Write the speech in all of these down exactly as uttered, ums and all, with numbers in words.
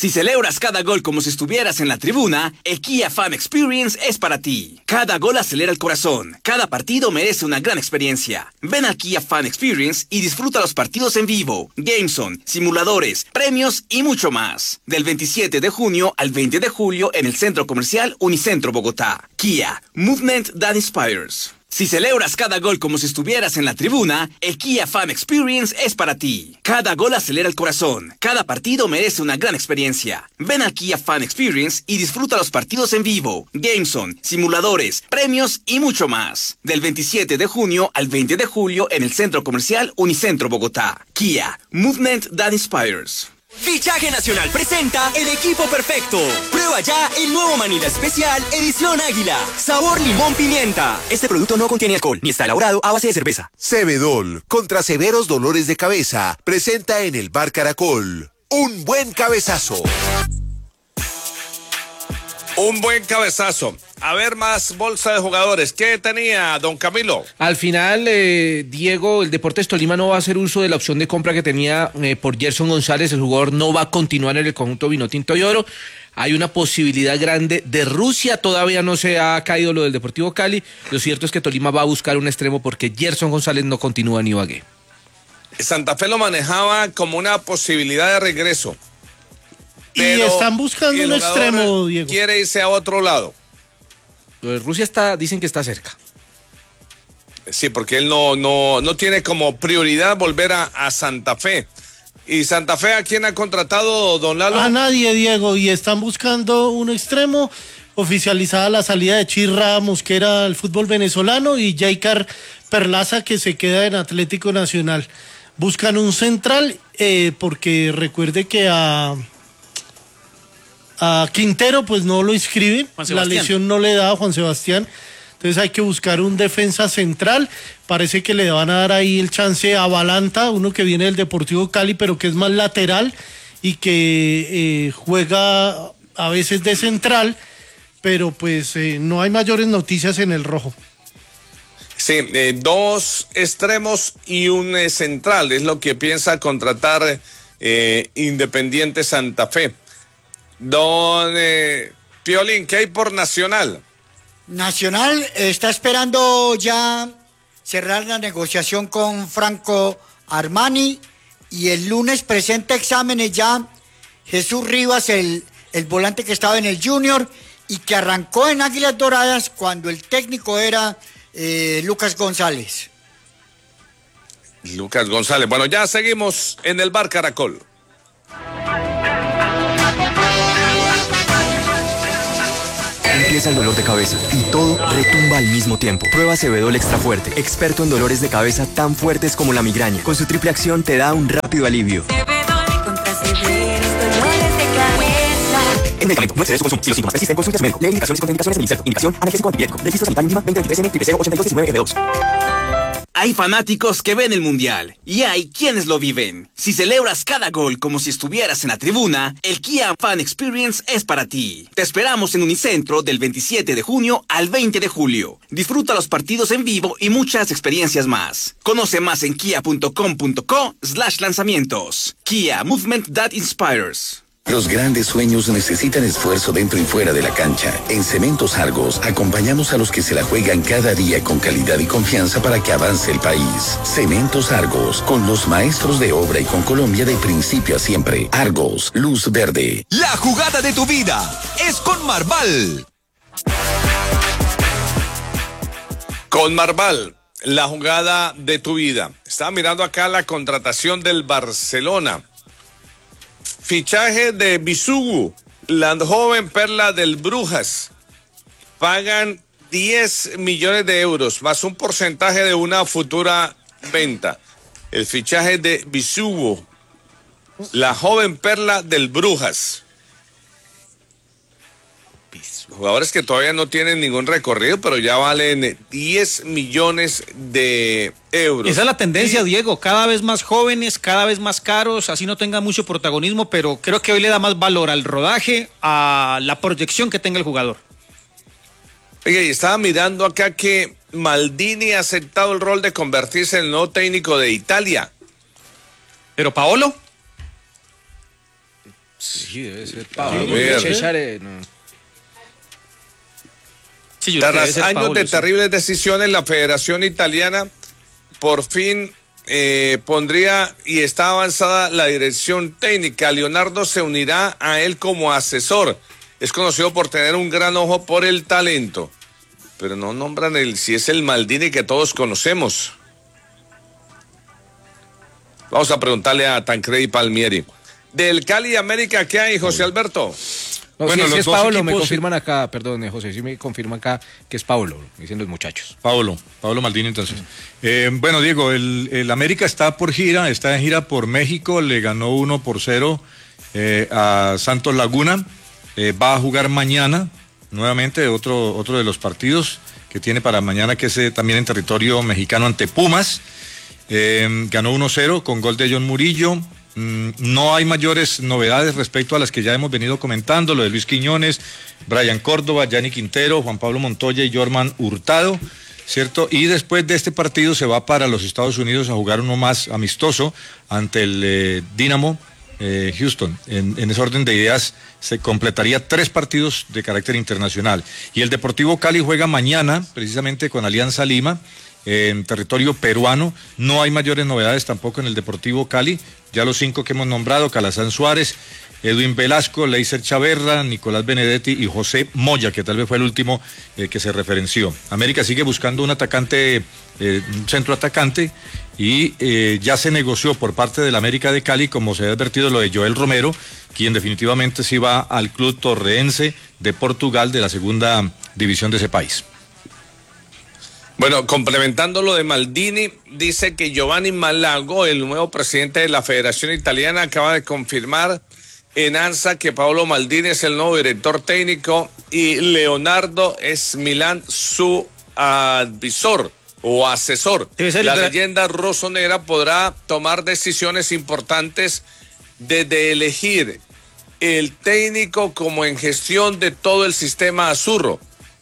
Si celebras cada gol como si estuvieras en la tribuna, el Kia Fan Experience es para ti. Cada gol acelera el corazón. Cada partido merece una gran experiencia. Ven al Kia Fan Experience y disfruta los partidos en vivo, Gameson, simuladores, premios y mucho más. Del veintisiete de junio al veinte de julio en el Centro Comercial Unicentro Bogotá. Kia, Movement that Inspires. Si celebras cada gol como si estuvieras en la tribuna, el Kia Fan Experience es para ti. Cada gol acelera el corazón. Cada partido merece una gran experiencia. Ven al Kia Fan Experience y disfruta los partidos en vivo, Gameson, simuladores, premios y mucho más. Del veintisiete de junio al veinte de julio en el Centro Comercial Unicentro Bogotá. Kia, Movement that Inspires. Fichaje Nacional presenta el equipo perfecto. Prueba ya el nuevo Manila Especial Edición Águila. Sabor limón pimienta. Este producto no contiene alcohol ni está elaborado a base de cerveza. Cebedol, contra severos dolores de cabeza, presenta en el Bar Caracol un buen cabezazo. Un buen cabezazo. A ver, más bolsa de jugadores. ¿Qué tenía don Camilo? Al final, eh, Diego, el Deportes Tolima no va a hacer uso de la opción de compra que tenía eh, por Gerson González. El jugador no va a continuar en el conjunto vinotinto y oro. Hay una posibilidad grande de Rusia. Todavía no se ha caído lo del Deportivo Cali. Lo cierto es que Tolima va a buscar un extremo porque Gerson González no continúa en Ibagué. Santa Fe lo manejaba como una posibilidad de regreso. Pero y están buscando un extremo, Diego. Quiere irse a otro lado. Rusia está, dicen que está cerca. Sí, porque él no, no, no tiene como prioridad volver a, a Santa Fe. ¿Y Santa Fe a quién ha contratado, don Lalo? A nadie, Diego, y están buscando un extremo. Oficializada la salida de Chirra Mosquera al fútbol venezolano y Jaicar Perlaza, que se queda en Atlético Nacional. Buscan un central, eh, porque recuerde que a... A Quintero pues no lo inscriben, la lesión no le da a Juan Sebastián, entonces hay que buscar un defensa central. Parece que le van a dar ahí el chance a Balanta, uno que viene del Deportivo Cali pero que es más lateral y que eh, juega a veces de central, pero pues eh, no hay mayores noticias en el rojo. Sí, eh, dos extremos y un eh, central es lo que piensa contratar eh, Independiente Santa Fe. Don eh, Piolín, ¿qué hay por Nacional? Nacional está esperando ya cerrar la negociación con Franco Armani y el lunes presenta exámenes ya Jesús Rivas, el, el volante que estaba en el Junior y que arrancó en Águilas Doradas cuando el técnico era eh, Lucas González. Lucas González. Bueno, ya seguimos en el Bar Caracol. Empieza el dolor de cabeza y todo retumba al mismo tiempo. Prueba Cebedol Extra Fuerte, experto en dolores de cabeza tan fuertes como la migraña. Con su triple acción te da un rápido alivio. Cebedol contra severos dolores de cabeza. En medicamento, no excedes su consumo. Si los síntomas persisten, consulte a su médico. Lee indicaciones y contraindicaciones del inserto. Indicación, analgésico antipirético. Registro sanitario mínima veinte veintitrés N triple cero ochenta y dos diecinueve F dos. Hay fanáticos que ven el Mundial y hay quienes lo viven. Si celebras cada gol como si estuvieras en la tribuna, el Kia Fan Experience es para ti. Te esperamos en Unicentro del veintisiete de junio al veinte de julio. Disfruta los partidos en vivo y muchas experiencias más. Conoce más en kia punto com punto co slash lanzamientos. Kia, Movement that Inspires. Los grandes sueños necesitan esfuerzo dentro y fuera de la cancha. En Cementos Argos acompañamos a los que se la juegan cada día con calidad y confianza para que avance el país. Cementos Argos, con los maestros de obra y con Colombia de principio a siempre. Argos, luz verde. La jugada de tu vida es con Marval. Con Marval, la jugada de tu vida. Estaba mirando acá la contratación del Barcelona. Fichaje de Bisugu, la joven perla del Brujas. Pagan diez millones de euros, más un porcentaje de una futura venta. El fichaje de Bisugu, la joven perla del Brujas. Jugadores que todavía no tienen ningún recorrido, pero ya valen diez millones de euros. Esa es la tendencia, Diego, cada vez más jóvenes, cada vez más caros, así no tenga mucho protagonismo, pero creo que hoy le da más valor al rodaje, a la proyección que tenga el jugador. Oye, y estaba mirando acá que Maldini ha aceptado el rol de convertirse en el nuevo técnico de Italia. ¿Pero Paolo? Sí, debe ser Pablo. Sí, César, eh, no. Sí, yo Tras creo que debe ser años Paolo, de sí. terribles decisiones, la Federación Italiana por fin eh, pondría y está avanzada la dirección técnica. Leonardo se unirá a él como asesor. Es conocido por tener un gran ojo por el talento, pero no nombran el si es el Maldini que todos conocemos. Vamos a preguntarle a Tancredi Palmieri. Del Cali América, ¿qué hay, José Alberto? No, Bueno, si, si los es dos Pablo, me equipos- confirman acá, perdón, eh, José, sí me confirman acá que es Pablo, dicen los muchachos. Pablo, Pablo Maldini entonces. Eh, bueno, Diego, el, el América está por gira, está en gira por México, le ganó uno por cero eh, a Santos Laguna, eh, va a jugar mañana, nuevamente otro, otro de los partidos que tiene para mañana, que es eh, también en territorio mexicano ante Pumas. Eh, ganó uno cero con gol de John Murillo. Mm, no hay mayores novedades respecto a las que ya hemos venido comentando, lo de Luis Quiñones, Brian Córdoba, Gianni Quintero, Juan Pablo Montoya y Jorman Hurtado, ¿cierto? Y después de este partido se va para los Estados Unidos a jugar uno más amistoso ante el eh, Dynamo eh, Houston. En, en ese orden de ideas se completaría tres partidos de carácter internacional. Y el Deportivo Cali juega mañana, precisamente con Alianza Lima, en territorio peruano. No hay mayores novedades tampoco en el Deportivo Cali. Ya los cinco que hemos nombrado: Calazán Suárez, Edwin Velasco, Leiser Chaverra, Nicolás Benedetti y José Moya, que tal vez fue el último eh, que se referenció. América sigue buscando un atacante, eh, un centro atacante, y eh, ya se negoció por parte del América de Cali, como se ha advertido, lo de Joel Romero, quien definitivamente sí va al club torreense de Portugal, de la segunda división de ese país. Bueno, complementando lo de Maldini, dice que Giovanni Malago, el nuevo presidente de la Federación Italiana, acaba de confirmar en ANSA que Paolo Maldini es el nuevo director técnico y Leonardo es Milán su advisor o asesor. Debe ser la el- leyenda rosonera podrá tomar decisiones importantes desde elegir el técnico como en gestión de todo el sistema azurro.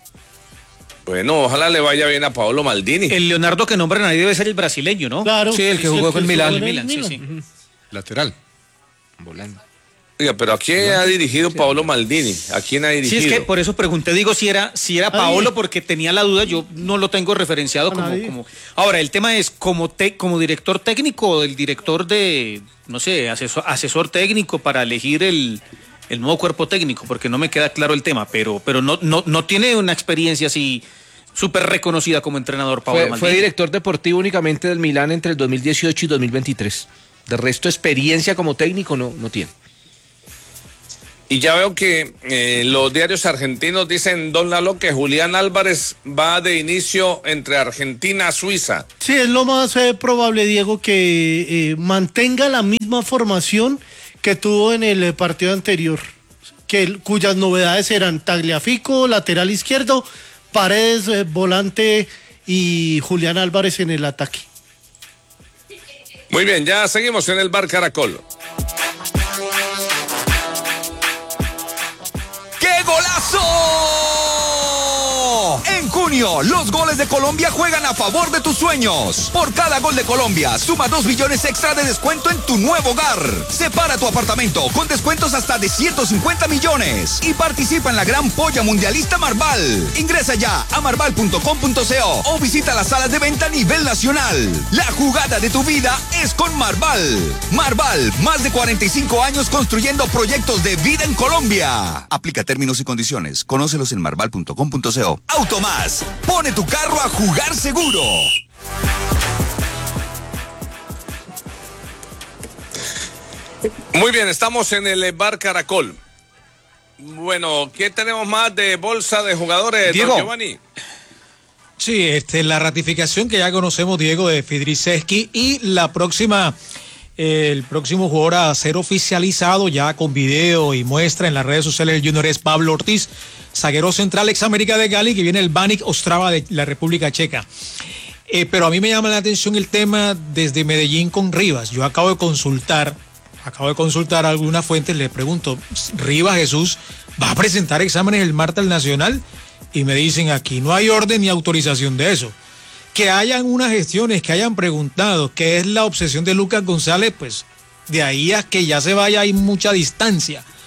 Bueno, ojalá le vaya bien a Paolo Maldini. El Leonardo que nombran ahí debe ser el brasileño, ¿no? Claro. Sí, el que jugó con estuvo Milán. en el Milan, sí, sí. Lateral. Volando. Oiga, pero ¿a quién ha dirigido Paolo Maldini? ¿A quién ha Sí, dirigido? es que por eso pregunté, digo, si era, si era Paolo, porque tenía la duda, yo no lo tengo referenciado A como, nadie. como. Ahora, el tema es, como te, como director técnico o el director de, no sé, asesor, asesor técnico para elegir el, el nuevo cuerpo técnico, porque no me queda claro el tema, pero, pero no, no, no tiene una experiencia así súper reconocida como entrenador, Paolo Fue, Maldini. fue director deportivo únicamente del Milán entre el dos mil dieciocho y dos mil veintitrés. De resto, experiencia como técnico no, no tiene. Y ya veo que eh, los diarios argentinos dicen, don Lalo, que Julián Álvarez va de inicio entre Argentina y Suiza. Sí, es lo más eh, probable, Diego, que eh, mantenga la misma formación que tuvo en el eh, partido anterior, que el- cuyas novedades eran Tagliafico, lateral izquierdo, Paredes, eh, volante, y Julián Álvarez en el ataque. Muy bien, ya seguimos en el Bar Caracol. ¡Qué golazo! En junio, los goles de Colombia juegan a favor de tus sueños. Por cada gol de Colombia, suma dos millones extra de descuento en tu nuevo hogar. Separa tu apartamento con descuentos hasta de ciento cincuenta millones. Y participa en la gran polla mundialista Marval. Ingresa ya a marval punto com punto co o visita las salas de venta a nivel nacional. La jugada de tu vida es con Marval. Marval, más de cuarenta y cinco años construyendo proyectos de vida en Colombia. Aplica términos y condiciones. Conócelos en marval punto com punto co. Automás, pone tu carro a jugar seguro. Muy bien, estamos en el Bar Caracol. Bueno, ¿qué tenemos más de bolsa de jugadores, Diego. don Giovanni? Sí, este, la ratificación que ya conocemos, Diego, de Fidriceski, y la próxima, eh, el próximo jugador a ser oficializado ya con video y muestra en las redes sociales del Junior es Pablo Ortiz, zaguero central ex América de Cali, que viene el Baník Ostrava de la República Checa. Eh, pero a mí me llama la atención el tema desde Medellín con Rivas. Yo acabo de consultar, acabo de consultar a algunas fuentes, le pregunto, ¿Rivas Jesús va a presentar exámenes el martes al Nacional? Y me dicen, aquí no hay orden ni autorización de eso. Que hayan unas gestiones, que hayan preguntado qué es la obsesión de Lucas González, pues de ahí a que ya se vaya hay mucha distancia.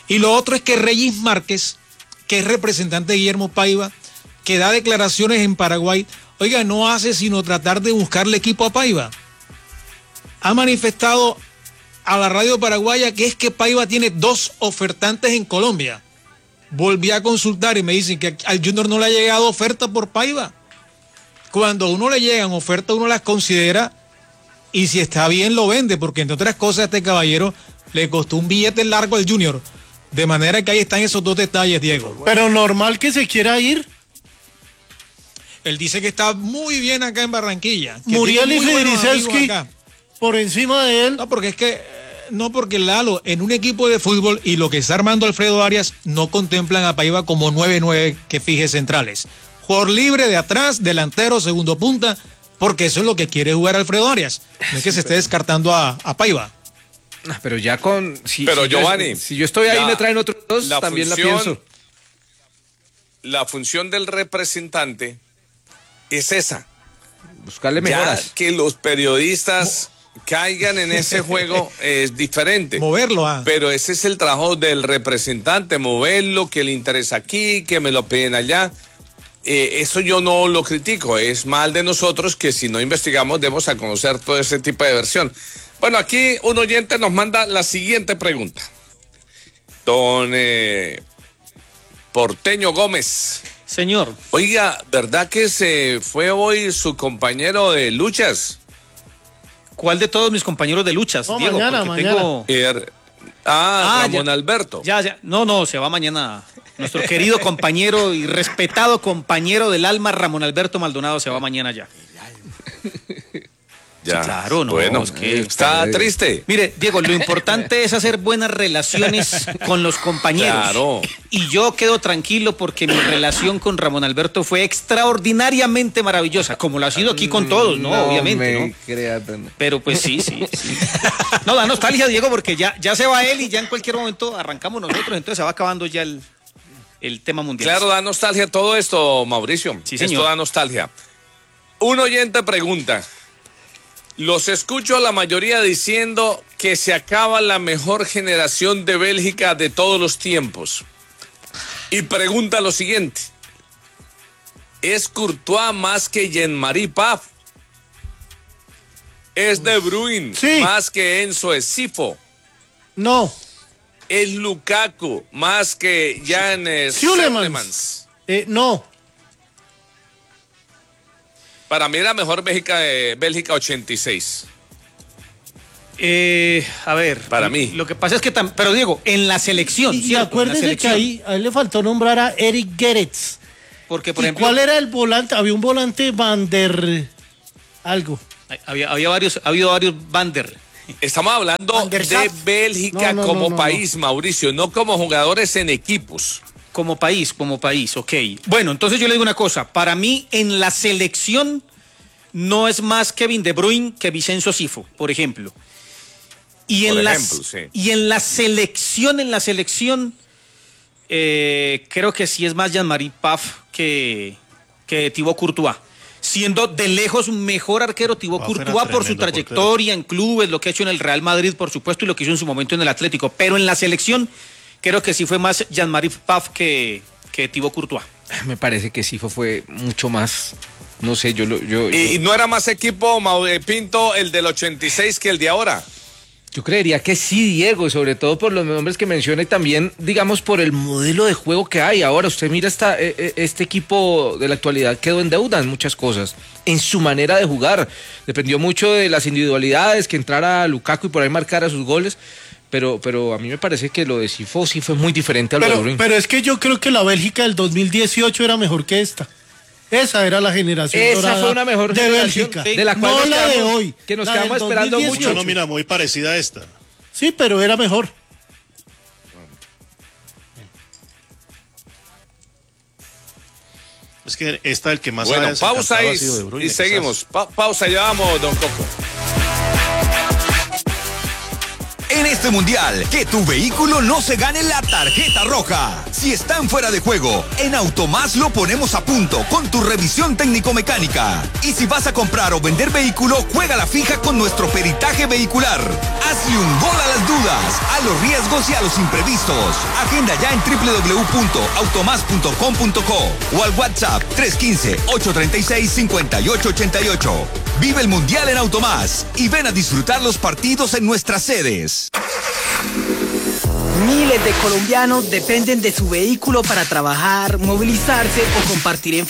Y lo otro es que Reyes Márquez, que es representante de Guillermo Paiva, que da declaraciones en Paraguay, oiga, no hace sino tratar de buscarle equipo a Paiva. Ha manifestado a la radio paraguaya que es que Paiva tiene dos ofertantes en Colombia. Volví a consultar y me dicen que al Junior no le ha llegado oferta por Paiva. Cuando a uno le llegan ofertas, uno las considera y si está bien lo vende, porque entre otras cosas a este caballero le costó un billete largo al Junior. De manera que ahí están esos dos detalles, Diego. Pero normal que se quiera ir. Él dice que está muy bien acá en Barranquilla. Muriel y Federichevski por encima de él. No, porque es que, no porque Lalo, en un equipo de fútbol y lo que está armando Alfredo Arias, no contemplan a Paiva como nueve nueve que fije centrales. Jugador libre de atrás, delantero, segundo punta, porque eso es lo que quiere jugar Alfredo Arias. No es que se esté descartando a, a Paiva. Pero ya con... Si, Pero si Giovanni... Yo, si yo estoy ahí y me traen otros dos, también función, la pienso. La función del representante es esa. Buscarle mejoras. Ya que los periodistas caigan en ese juego es diferente. Moverlo, ah. Pero ese es el trabajo del representante, moverlo, que le interesa aquí, que me lo piden allá. Eh, eso yo no lo critico, es mal de nosotros que si no investigamos debemos a conocer todo ese tipo de versión. Bueno, aquí un oyente nos manda la siguiente pregunta. Don eh, Porteño Gómez. Señor. Oiga, ¿verdad que se fue hoy su compañero de luchas? ¿Cuál de todos mis compañeros de luchas, no, Diego? Mañana, Porque mañana. tengo... Er, ah, Ah, Ramón ya. Alberto. Ya, ya. No, no, se va mañana. Nuestro querido compañero y respetado compañero del alma, Ramón Alberto Maldonado, se va mañana ya. Ya. Sí, claro, no. Bueno, es que está triste. Mire, Diego, lo importante es hacer buenas relaciones con los compañeros. Claro. Y yo quedo tranquilo porque mi relación con Ramón Alberto fue extraordinariamente maravillosa, como lo ha sido aquí con todos, ¿no? No Obviamente, me ¿no? crea tan- Pero pues sí, sí, sí. No, da nostalgia, Diego, porque ya, ya se va él y ya en cualquier momento arrancamos nosotros, entonces se va acabando ya el, el tema mundial. Claro, da nostalgia todo esto, Mauricio. Sí, esto señor. da nostalgia. Un oyente pregunta. Los escucho a la mayoría diciendo que se acaba la mejor generación de Bélgica de todos los tiempos. Y pregunta lo siguiente. ¿Es Courtois más que Jean-Marie Paf? ¿Es De Bruyne Sí. más que Enzo Esifo? No. ¿Es Lukaku más que Jan eh, Tielemans. Tielemans? Eh, no. Para mí era mejor Bélgica, eh, Bélgica ochenta y seis. Eh, a ver. Para mí. Lo que pasa es que, tam- pero Diego, en la selección, Y, y ¿cierto? En la acuérdese que selección. ahí a él le faltó nombrar a Eric Gerets. Porque, por ¿Y ejemplo, cuál era el volante? Había un volante Van der... algo. había, había varios, ha habido varios Bander. Estamos hablando Van der de Sar. Bélgica No, no, como no, no, país, Mauricio, no como jugadores en equipos. Como país, como país, ok. Bueno, entonces yo le digo una cosa. Para mí, en la selección, no es más Kevin De Bruyne que Vicenzo Sifo, por ejemplo. Y en, Por la, ejemplo, sí. y en la selección, en la selección, eh, creo que sí es más Jean-Marie Paf que, que Thibaut Courtois. Siendo de lejos un mejor arquero Thibaut Paf era Courtois por su tremendo trayectoria en clubes, lo que ha hecho en el Real Madrid, por supuesto, y lo que hizo en su momento en el Atlético. Pero en la selección, creo que sí fue más Jean-Marie Paf que, que Thibaut Courtois. Me parece que sí fue, fue mucho más. No sé, yo lo. Yo, Y, y yo, no era más equipo, Mau- eh, Pinto, el del ochenta y seis que el de ahora. yo creería que sí, Diego, sobre todo por los nombres que menciona y también, digamos, por el modelo de juego que hay. Ahora, usted mira, esta, eh, eh, este equipo de la actualidad quedó en deuda en muchas cosas. En su manera de jugar. Dependió mucho de las individualidades, que entrara Lukaku y por ahí marcara sus goles. Pero, pero a mí me parece que lo de Sifo sí fue muy diferente a lo de Pero, Bruyne. pero es que yo creo que la Bélgica del dos mil dieciocho era mejor que esta. Esa era la generación Esa dorada fue una mejor de generación, Bélgica. de la cual no nos la de quedamos- hoy. que nos la quedamos del esperando dos mil dieciocho. Mucha nómina muy parecida a esta. Sí, pero era mejor. Es que esta el que más Bueno, ha pausa desencantado y, ha sido De Bruyne, y seguimos. Pa- pausa, ya vamos, don Coco. en este mundial. Que tu vehículo no se gane la tarjeta roja. Si están fuera de juego, en Automás lo ponemos a punto con tu revisión técnico-mecánica. Y si vas a comprar o vender vehículo, juega la fija con nuestro peritaje vehicular. Hazle un gol a las dudas, a los riesgos y a los imprevistos. Agenda ya en doble u doble u doble u punto automás punto com punto co o al WhatsApp tres uno cinco, ocho tres seis, cinco ocho ocho ocho. Vive el Mundial en Automás y ven a disfrutar los partidos en nuestras sedes. Miles de colombianos dependen de su vehículo para trabajar, movilizarse o compartir en